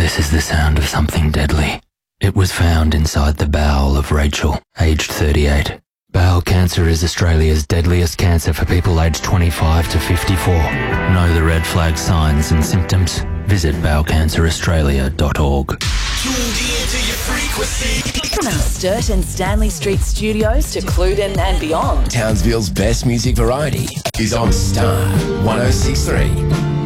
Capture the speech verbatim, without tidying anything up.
This is the sound of something deadly. It was found inside the bowel of Rachel, aged thirty-eight. Bowel cancer is Australia's deadliest cancer for people aged twenty-five to fifty-four. Know the red flag signs and symptoms? Visit bowel cancer australia dot org. From our Sturt and Stanley Street studios to Cluden and beyond, Townsville's best music variety is on Star one oh six point three.